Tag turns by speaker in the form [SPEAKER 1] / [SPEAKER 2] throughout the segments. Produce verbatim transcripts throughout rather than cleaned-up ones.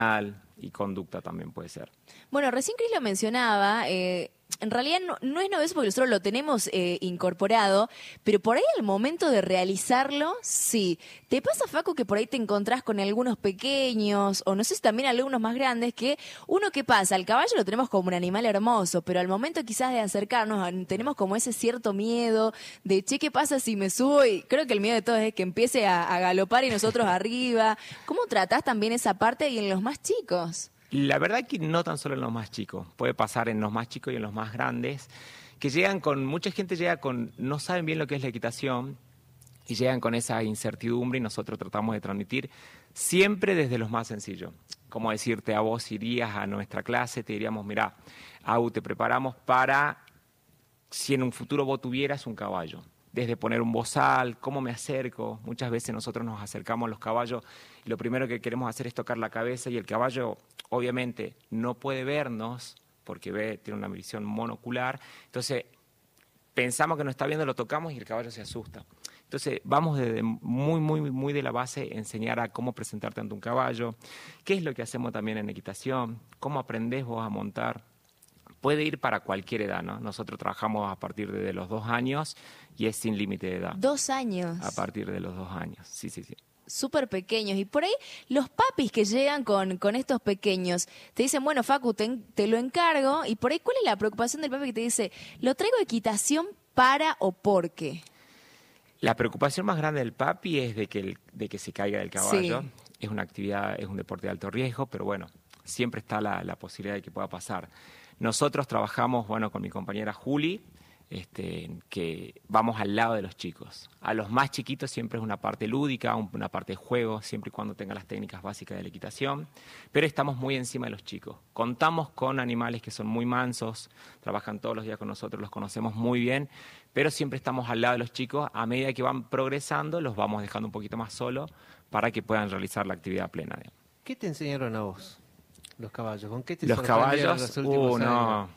[SPEAKER 1] y conducta también puede ser.
[SPEAKER 2] Bueno, recién Cris lo mencionaba, eh, en realidad no, no es novedoso porque nosotros lo tenemos eh, incorporado, pero por ahí al momento de realizarlo, sí. ¿Te pasa, Facu, que por ahí te encontrás con algunos pequeños, o no sé si también algunos más grandes, que uno que pasa, al caballo lo tenemos como un animal hermoso, pero al momento quizás de acercarnos tenemos como ese cierto miedo de, che, ¿qué pasa si me subo? Y creo que el miedo de todos es que empiece a, a galopar y nosotros arriba. ¿Cómo tratás también esa parte y en los más chicos?
[SPEAKER 1] La verdad que no tan solo en los más chicos, puede pasar en los más chicos y en los más grandes, que llegan con, mucha gente llega con, no saben bien lo que es la equitación y llegan con esa incertidumbre y nosotros tratamos de transmitir siempre desde los más sencillos. Como decirte, a vos irías a nuestra clase, te diríamos, mirá, Au, te preparamos para si en un futuro vos tuvieras un caballo. Desde poner un bozal, cómo me acerco. Muchas veces nosotros nos acercamos a los caballos y lo primero que queremos hacer es tocar la cabeza y el caballo obviamente no puede vernos porque ve, tiene una visión monocular. Entonces pensamos que nos está viendo, lo tocamos y el caballo se asusta. Entonces vamos desde muy, muy, muy de la base enseñar a cómo presentarte ante un caballo, qué es lo que hacemos también en equitación, cómo aprendés vos a montar. Puede ir para cualquier edad, ¿no? Nosotros trabajamos a partir de los dos años y es sin límite de edad.
[SPEAKER 2] Dos años.
[SPEAKER 1] A partir de los dos años, sí, sí, sí.
[SPEAKER 2] Súper pequeños. Y por ahí los papis que llegan con, con estos pequeños te dicen, bueno, Facu, te, te lo encargo. Y por ahí, ¿cuál es la preocupación del papi que te dice, lo traigo a equitación para o por qué?
[SPEAKER 1] La preocupación más grande del papi es de que, el, de que se caiga del caballo.
[SPEAKER 2] Sí.
[SPEAKER 1] Es una actividad, es un deporte de alto riesgo, pero bueno, siempre está la, la posibilidad de que pueda pasar. Nosotros trabajamos, bueno, con mi compañera Juli, este, que vamos al lado de los chicos. A los más chiquitos siempre es una parte lúdica, una parte de juego, siempre y cuando tengan las técnicas básicas de la equitación, pero estamos muy encima de los chicos. Contamos con animales que son muy mansos, trabajan todos los días con nosotros, los conocemos muy bien, pero siempre estamos al lado de los chicos. A medida que van progresando, los vamos dejando un poquito más solos para que puedan realizar la actividad plena.
[SPEAKER 3] ¿Qué te enseñaron a vos? Los caballos, ¿con qué te
[SPEAKER 1] Los caballos,
[SPEAKER 3] los últimos
[SPEAKER 1] uh, no,
[SPEAKER 3] años?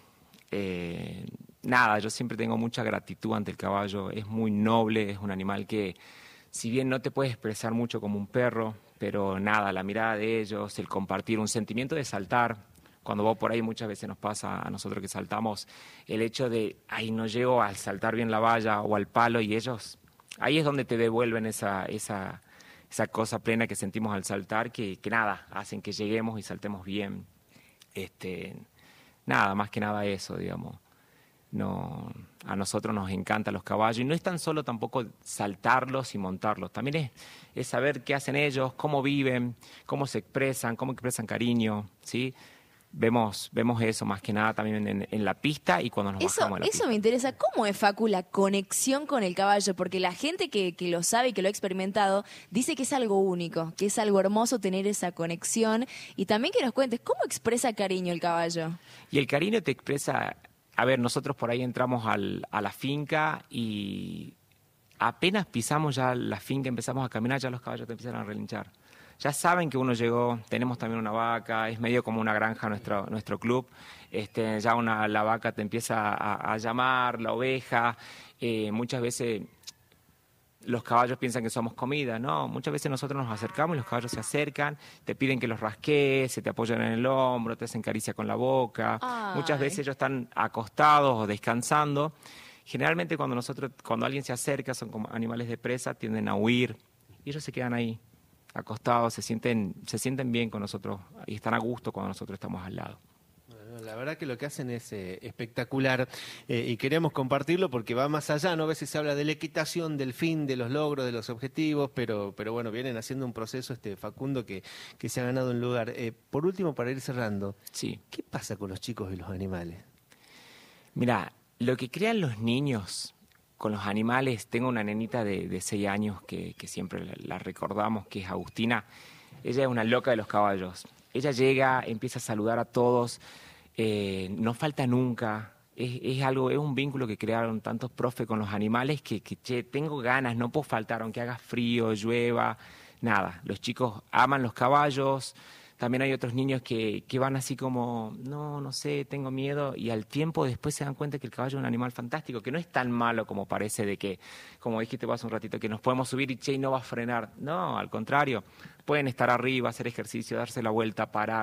[SPEAKER 1] Eh, nada, yo siempre tengo mucha gratitud ante el caballo, es muy noble, es un animal que, si bien no te puede expresar mucho como un perro, pero nada, la mirada de ellos, el compartir, un sentimiento de saltar, cuando vos por ahí muchas veces nos pasa a nosotros que saltamos, el hecho de, ay, no llego al saltar bien la valla o al palo y ellos, ahí es donde te devuelven esa... esa esa cosa plena que sentimos al saltar, que, que nada, hacen que lleguemos y saltemos bien. Este, nada, más que nada eso, digamos. No, a nosotros nos encantan los caballos y no es tan solo tampoco saltarlos y montarlos, también es, es saber qué hacen ellos, cómo viven, cómo se expresan, cómo expresan cariño, ¿sí? Vemos, vemos eso más que nada también en, en la pista y cuando nos
[SPEAKER 2] eso,
[SPEAKER 1] bajamos de la
[SPEAKER 2] eso
[SPEAKER 1] pista.
[SPEAKER 2] me interesa. ¿Cómo es, Facu, la conexión con el caballo? Porque la gente que, que lo sabe y que lo ha experimentado dice que es algo único, que es algo hermoso tener esa conexión. Y también que nos cuentes, ¿cómo expresa cariño el caballo?
[SPEAKER 1] Y el cariño te expresa... A ver, nosotros por ahí entramos al, a la finca y apenas pisamos ya la finca, empezamos a caminar, ya los caballos te empiezan a relinchar. Ya saben que uno llegó, tenemos también una vaca, es medio como una granja nuestro, nuestro club, este, ya una, la vaca te empieza a, a llamar, la oveja, eh, muchas veces los caballos piensan que somos comida, ¿no? Muchas veces nosotros nos acercamos y los caballos se acercan, te piden que los rasques, se te apoyan en el hombro, te hacen caricia con la boca.
[SPEAKER 2] Ay.
[SPEAKER 1] Muchas veces ellos están acostados o descansando. Generalmente cuando nosotros, cuando alguien se acerca, son como animales de presa, tienden a huir y ellos se quedan ahí, acostados, se sienten, se sienten bien con nosotros y están a gusto cuando nosotros estamos al lado.
[SPEAKER 3] La verdad que lo que hacen es eh, espectacular eh, y queremos compartirlo porque va más allá, ¿no? A veces se habla de la equitación, del fin, de los logros, de los objetivos, pero, pero bueno, vienen haciendo un proceso, este Facundo, que, que se ha ganado un lugar. Eh, por último, para ir cerrando,
[SPEAKER 1] sí.
[SPEAKER 3] ¿Qué pasa con los chicos y los animales?
[SPEAKER 1] Mira, lo que crean los niños con los animales, tengo una nenita de, de seis años que, que siempre la, la recordamos, que es Agustina. Ella es una loca de los caballos. Ella llega, empieza a saludar a todos, eh, no falta nunca. Es, es algo, es un vínculo que crearon tantos profes con los animales que, que che, tengo ganas, no puedo faltar, aunque haga frío, llueva, nada. Los chicos aman los caballos. También hay otros niños que, que van así como, no, no sé, tengo miedo, y al tiempo después se dan cuenta que el caballo es un animal fantástico, que no es tan malo como parece, de que, como dijiste vos hace un ratito, que nos podemos subir y che, y no va a frenar. No, al contrario, pueden estar arriba, hacer ejercicio, darse la vuelta, parar.